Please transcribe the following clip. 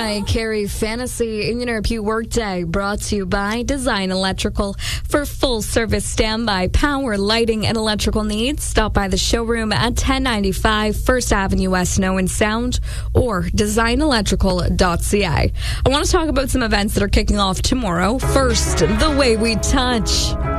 Mariah Carey Fantasy in your Pew Workday, brought to you by Design Electrical. For full service standby, power, lighting, and electrical needs, stop by the showroom at 1095 First Avenue West, Snow and Sound, or designelectrical.ca. I want to talk about some events that are kicking off tomorrow. First, The Way We Touch.